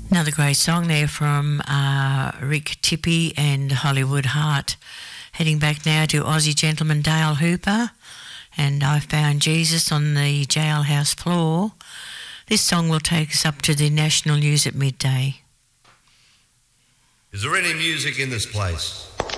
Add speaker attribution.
Speaker 1: Another great song there from Rick Tippy and Hollywood Heart. Heading back now to Aussie gentleman Dale Hooper and I Found Jesus on the jailhouse floor. This song will take us up to the national news at midday.
Speaker 2: Is there any music in this place?